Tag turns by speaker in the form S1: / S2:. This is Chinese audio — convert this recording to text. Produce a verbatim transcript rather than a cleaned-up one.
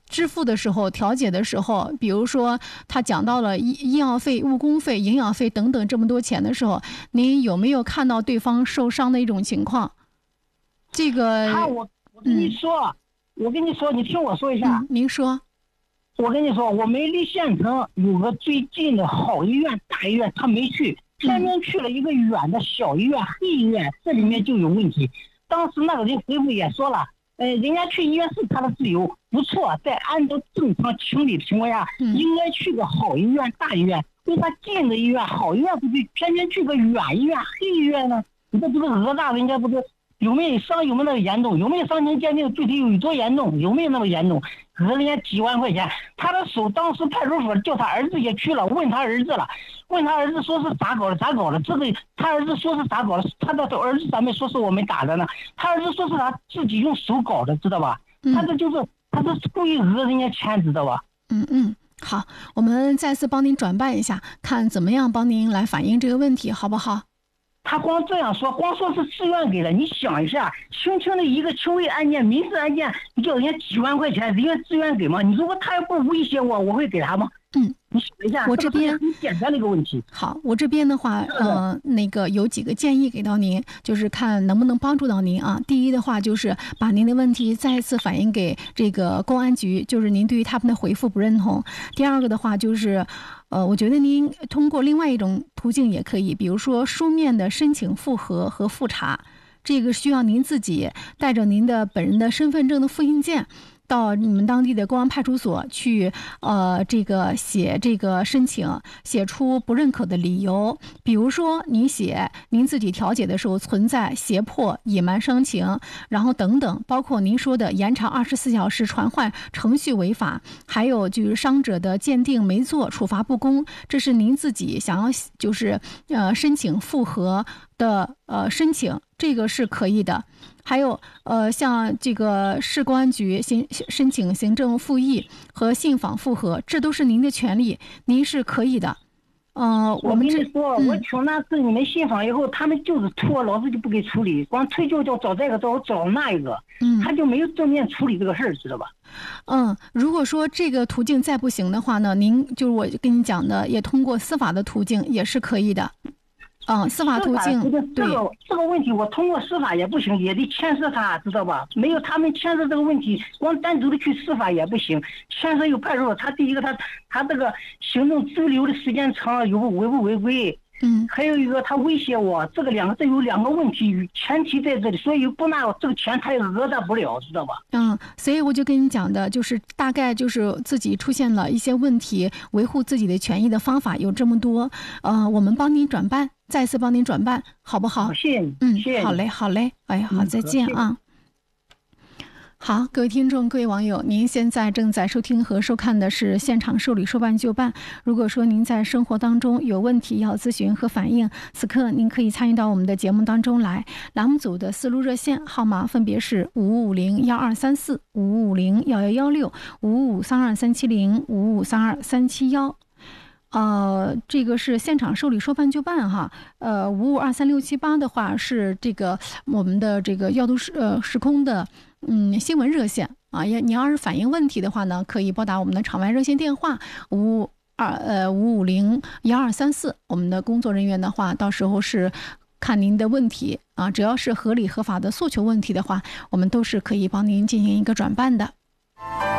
S1: 支付的时候、调解的时候，比如说他讲到了医医药费、误工费、营养费等等这么多钱的时候，您有没有看到对方受伤的一种情况？这个，
S2: 他我我跟你说、嗯，我跟你说，你听我说一下。
S1: 嗯、您说。
S2: 我跟你说，我们离县城有个最近的好医院、大医院，他没去，偏偏去了一个远的小医院、黑医院，这里面就有问题。当时那个人回复也说了，呃，人家去医院是他的自由，不错，在按照正常情理的情况下，应该去个好医院、大医院。为啥近的医院、好医院不去，偏偏去个远医院、黑医院呢？你这不是讹诈人家，不是？有没有伤？有没有那么严重？有没有伤情鉴定？具体有多严重？有没有那么严重？讹人家几万块钱，他的手当时派出所叫他儿子也去了，问他儿子了，问他儿子说是咋搞的？咋搞的？这个他儿子说是咋搞的？他的儿子咱们说是我们打的呢，他儿子说是他自己用手搞的，知道吧？嗯、他这就是他是故意讹人家钱，知道吧？
S1: 嗯嗯，好，我们再次帮您转办一下，看怎么样帮您来反映这个问题，好不好？
S2: 他光这样说，光说是自愿给了，你想一下，轻轻的一个轻微案件、民事案件，你叫人家几万块钱，人家自愿给吗？你如果他要不威胁我，我会给他吗？
S1: 嗯，
S2: 你想一下，
S1: 我这边
S2: 很简单的一个问题。
S1: 好，我这边的话，呃，那个有几个建议给到您，就是看能不能帮助到您啊。第一的话，就是把您的问题再一次反映给这个公安局，就是您对于他们的回复不认同。第二个的话，就是呃，我觉得您通过另外一种途径也可以，比如说书面的申请复核和复查，这个需要您自己带着您的本人的身份证的复印件，到你们当地的公安派出所去，呃，这个写这个申请，写出不认可的理由。比如说，您写您自己调解的时候存在胁迫、隐瞒伤情，然后等等，包括您说的延长二十四小时传唤程序违法，还有就是伤者的鉴定没做，处罚不公，这是您自己想要就是呃申请复核的呃申请，这个是可以的。还有呃，像这个市公安局行申请行政复议和信访复核，这都是您的权利，您是可以的。呃，
S2: 我
S1: 们
S2: 跟你说，
S1: 嗯、
S2: 我请那次你们信访以后，他们就是拖，老子就不给处理，光催就叫找这个找找那一个，
S1: 嗯，
S2: 他就没有正面处理这个事儿，知道吧？
S1: 嗯，如果说这个途径再不行的话呢，您就是我跟你讲的，也通过司法的途径也是可以的。嗯，司法途径，
S2: 这个这个问题，我通过司法也不行，也得牵涉他，知道吧？没有他们牵涉这个问题，光单独的去司法也不行，牵涉有派出所。他第一个，他他这个行政拘留的时间长，有违不违规？
S1: 嗯，
S2: 还有一个他威胁我，这个两个这有两个问题，前提在这里，所以不拿这个钱他也讹诈不了，知道吧？
S1: 嗯，所以我就跟你讲的，就是大概就是自己出现了一些问题，维护自己的权益的方法有这么多，呃，我们帮您转办，再次帮您转办，好不好？
S2: 谢谢你，
S1: 嗯，
S2: 谢谢你，
S1: 好嘞，好嘞，哎，好，再见啊。好，各位听众，各位网友，您现在正在收听和收看的是现场受理说办就办。如果说您在生活当中有问题要咨询和反映，此刻您可以参与到我们的节目当中来。栏目组的四路热线号码分别是五五零幺二三四、五五零幺幺幺六、五五三二三七零、五五三二三七幺。呃，这个是现场受理说办就办哈。呃，五五二三六七八的话是这个我们的这个药都时呃时空的嗯新闻热线啊。要你要是反映问题的话呢，可以拨打我们的场外热线电话五五二呃五五零幺二三四。我们的工作人员的话，到时候是看您的问题啊，只要是合理合法的诉求问题的话，我们都是可以帮您进行一个转办的。